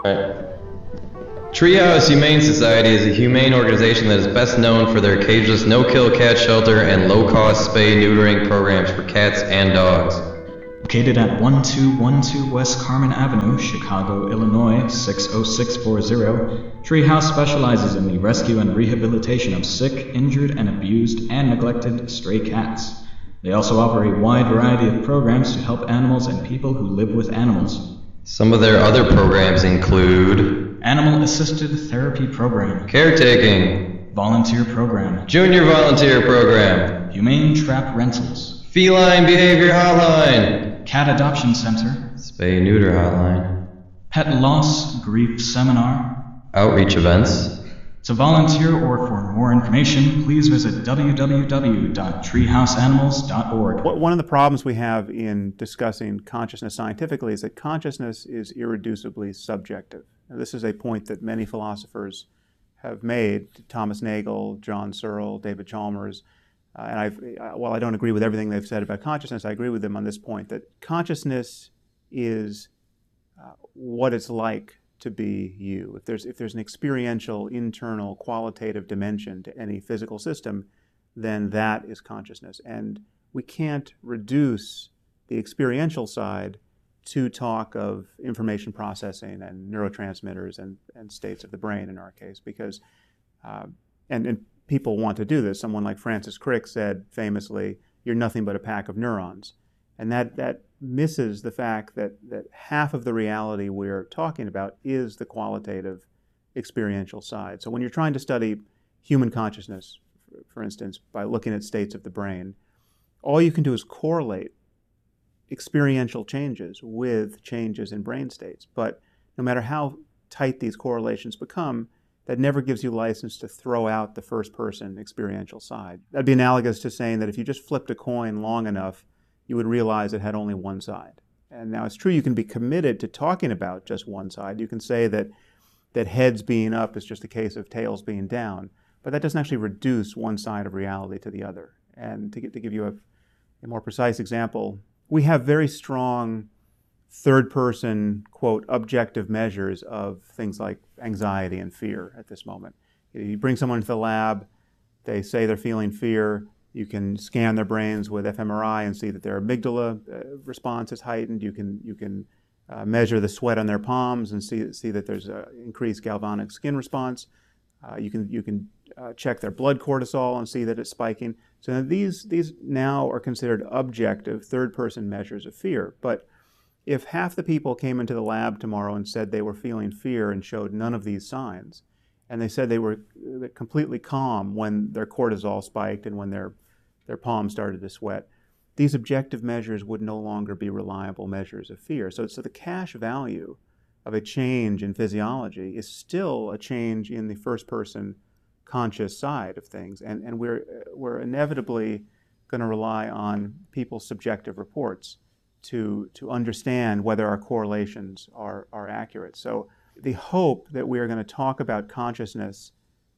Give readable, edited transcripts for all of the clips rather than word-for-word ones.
Right. Treehouse Humane Society is a humane organization that is best known for their cageless no-kill cat shelter and low-cost spay-neutering programs for cats and dogs. Located at 1212 West Carmen Avenue, Chicago, Illinois 60640, Treehouse specializes in the rescue and rehabilitation of sick, injured, and abused and neglected stray cats. They also offer a wide variety of programs to help animals and people who live with animals. Some of their other programs include Animal-assisted therapy program, caretaking, volunteer program, junior volunteer program, humane trap rentals, feline behavior hotline, cat adoption center, spay-neuter hotline, pet loss grief seminar, outreach events. To volunteer or for more information, please visit www.treehouseanimals.org. One of the problems we have in discussing consciousness scientifically is that consciousness is irreducibly subjective. Now, this is a point that many philosophers have made, Thomas Nagel, John Searle, David Chalmers, while I don't agree with everything they've said about consciousness, I agree with them on this point, that consciousness is what it's like to be you. If there's an experiential, internal, qualitative dimension to any physical system, then that is consciousness. And we can't reduce the experiential side to talk of information processing and neurotransmitters and states of the brain in our case, because and people want to do this. Someone like Francis Crick said famously, "You're nothing but a pack of neurons." And that misses the fact that half of the reality we're talking about is the qualitative experiential side. So when you're trying to study human consciousness, for instance, by looking at states of the brain, all you can do is correlate experiential changes with changes in brain states. But no matter how tight these correlations become, that never gives you license to throw out the first-person experiential side. That'd be analogous to saying that if you just flipped a coin long enough, you would realize it had only one side. And now it's true you can be committed to talking about just one side. You can say that heads being up is just a case of tails being down, but that doesn't actually reduce one side of reality to the other. And to give you a more precise example, we have very strong third-person, quote, objective measures of things like anxiety and fear at this moment. You bring someone into the lab, they say they're feeling fear, you can scan their brains with fMRI and see that their amygdala response is heightened. You can measure the sweat on their palms and see that there's an increased galvanic skin response. You can check their blood cortisol and see that it's spiking. So these now are considered objective third-person measures of fear. But if half the people came into the lab tomorrow and said they were feeling fear and showed none of these signs, and they said they were completely calm when their cortisol spiked and when their palms started to sweat, these objective measures would no longer be reliable measures of fear. So the cash value of a change in physiology is still a change in the first-person conscious side of things, and we're inevitably going to rely on people's subjective reports to understand whether our correlations are accurate. So the hope that we are going to talk about consciousness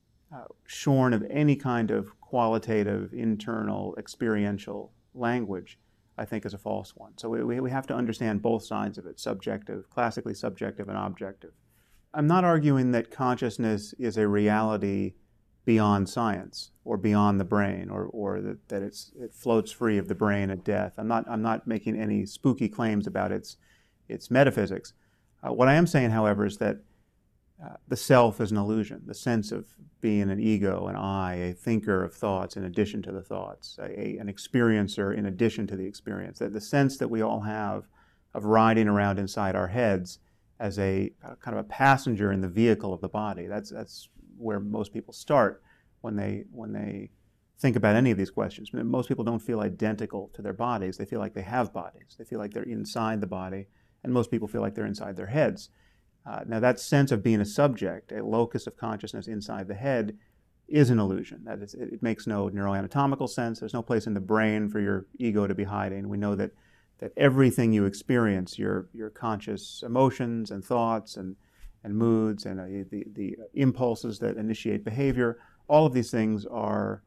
shorn of any kind of qualitative, internal, experiential language, I think is a false one. So we have to understand both sides of it, subjective, classically subjective and objective. I'm not arguing that consciousness is a reality beyond science or beyond the brain or that it floats free of the brain at death. I'm not making any spooky claims about its metaphysics. What I am saying, however, is that the self is an illusion, the sense of being an ego, an I, a thinker of thoughts in addition to the thoughts, an experiencer in addition to the experience, that the sense that we all have of riding around inside our heads as a kind of a passenger in the vehicle of the body. That's where most people start when they think about any of these questions. Most people don't feel identical to their bodies. They feel like they have bodies. They feel like they're inside the body, and most people feel like they're inside their heads. Now that sense of being a subject, a locus of consciousness inside the head, is an illusion. That is, it makes no neuroanatomical sense. There's no place in the brain for your ego to be hiding. We know that everything you experience, your conscious emotions and thoughts and moods and the impulses that initiate behavior, all of these things are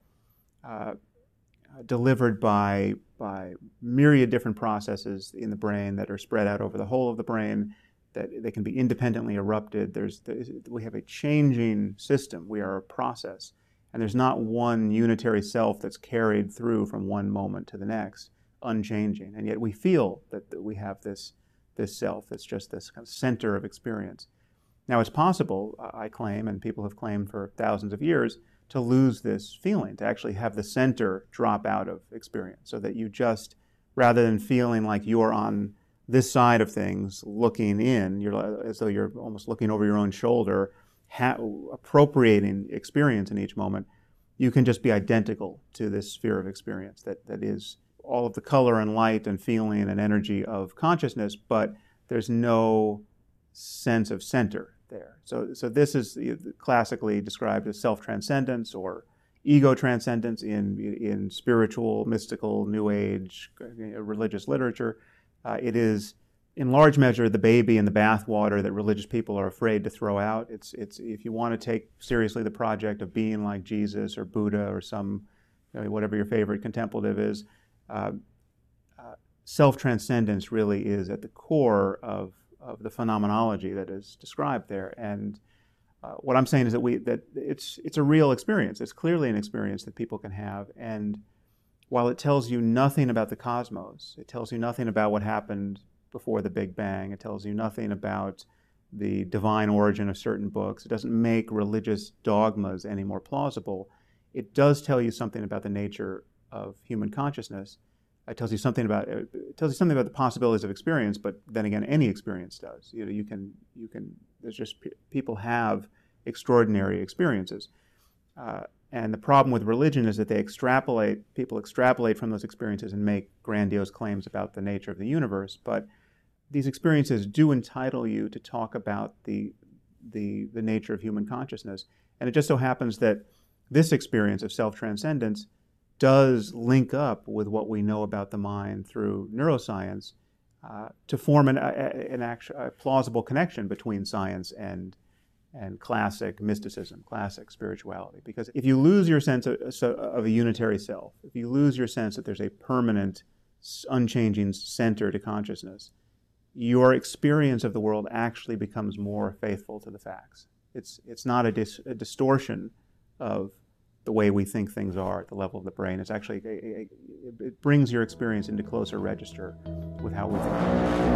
delivered by myriad different processes in the brain that are spread out over the whole of the brain that they can be independently erupted. We have a changing system. We are a process. And there's not one unitary self that's carried through from one moment to the next, unchanging. And yet we feel that we have this self that's just this kind of center of experience. Now it's possible, I claim, and people have claimed for thousands of years, to lose this feeling, to actually have the center drop out of experience, so that you just, rather than feeling like you're on this side of things looking in, you're as though you're almost looking over your own shoulder, appropriating experience in each moment, you can just be identical to this sphere of experience that is all of the color and light and feeling and energy of consciousness, but there's no sense of center there. So this is classically described as self-transcendence or ego transcendence in spiritual, mystical, New Age, religious literature. It is, in large measure, the baby in the bathwater that religious people are afraid to throw out. It's if you want to take seriously the project of being like Jesus or Buddha or some, whatever your favorite contemplative is, self-transcendence really is at the core of the phenomenology that is described there. And what I'm saying is that it's a real experience. It's clearly an experience that people can have. And while it tells you nothing about the cosmos, it tells you nothing about what happened before the Big Bang, it tells you nothing about the divine origin of certain books, it doesn't make religious dogmas any more plausible, it does tell you something about the nature of human consciousness. It tells you something about the possibilities of experience, but then again, any experience does. There's just people have extraordinary experiences. And the problem with religion is that people extrapolate from those experiences and make grandiose claims about the nature of the universe. But these experiences do entitle you to talk about the nature of human consciousness. And it just so happens that this experience of self-transcendence does link up with what we know about the mind through neuroscience to form a plausible connection between science and classic mysticism, classic spirituality. Because if you lose your sense of a unitary self, if you lose your sense that there's a permanent, unchanging center to consciousness, your experience of the world actually becomes more faithful to the facts. It's not a distortion of the way we think things are at the level of the brain. It's actually, it brings your experience into closer register with how we think.